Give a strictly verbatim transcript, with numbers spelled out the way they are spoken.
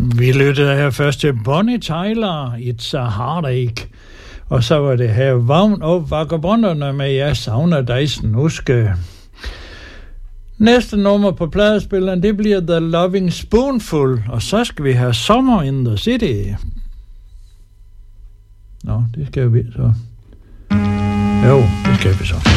Vi lyttede her først til Bonnie Tyler, It's a Heartache. Og så var det her Vagn og Vagabonderne med Jeg savner dig, snuske. Næste nummer på pladespilleren, det bliver The Loving Spoonful. Og så skal vi have Summer in the City. Nå, det skal vi så. Jo, det skal vi så.